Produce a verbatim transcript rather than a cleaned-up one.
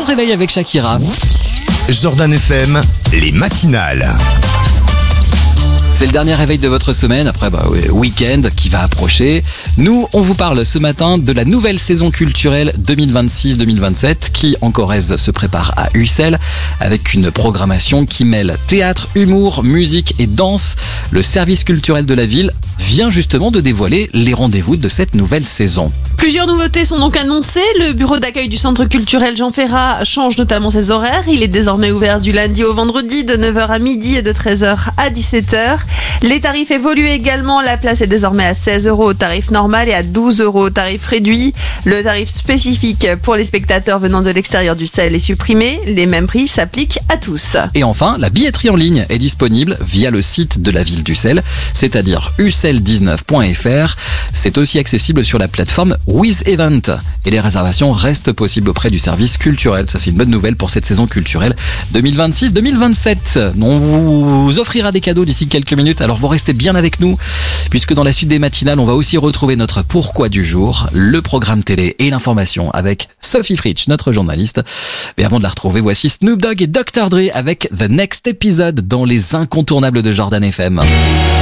réveil avec Shakira. Jordan F M, les matinales. C'est le dernier réveil de votre semaine, après bah, ouais, week-end qui va approcher. Nous, on vous parle ce matin de la nouvelle saison culturelle deux mille vingt-six deux mille vingt-sept qui, en Corrèze, se prépare à Ussel avec une programmation qui mêle théâtre, humour, musique et danse. Le service culturel de la ville vient justement de dévoiler les rendez-vous de cette nouvelle saison. Plusieurs nouveautés sont donc annoncées. Le bureau d'accueil du centre culturel Jean Ferrat change notamment ses horaires. Il est désormais ouvert du lundi au vendredi de neuf heures à midi et de treize heures à dix-sept heures. Les tarifs évoluent également. La place est désormais à seize euros au tarif normal et à douze euros au tarif réduit. Le tarif spécifique pour les spectateurs venant de l'extérieur d'Ussel est supprimé. Les mêmes prix s'appliquent à tous. Et enfin, la billetterie en ligne est disponible via le site de la ville d'Ussel, c'est-à-dire ussel dix-neuf point f r. C'est aussi accessible sur la plateforme With Event. Et les réservations restent possibles auprès du service culturel. Ça, c'est une bonne nouvelle pour cette saison culturelle deux mille vingt-six deux mille vingt-sept. On vous offrira des cadeaux d'ici quelques minutes, alors vous restez bien avec nous, puisque dans la suite des matinales, on va aussi retrouver notre pourquoi du jour, le programme télé et l'information avec Sophie Fritsch, notre journaliste. Mais avant de la retrouver, voici Snoop Dogg et docteur Dre avec The Next Episode dans les incontournables de Jordan F M.